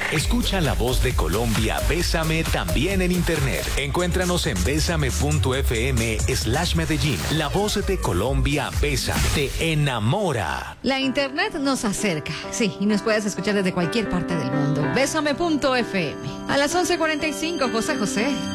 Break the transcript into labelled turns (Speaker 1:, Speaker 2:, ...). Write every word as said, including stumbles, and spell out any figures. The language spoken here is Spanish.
Speaker 1: Escucha la voz de Colombia, Bésame, también en internet. Encuéntranos en bésame.fm slash Medellín. La voz de Colombia, Bésame, te enamora.
Speaker 2: La internet nos acerca, sí, y nos puedes escuchar desde cualquier parte del mundo. Bésame.fm. A las once cuarenta y cinco, José José.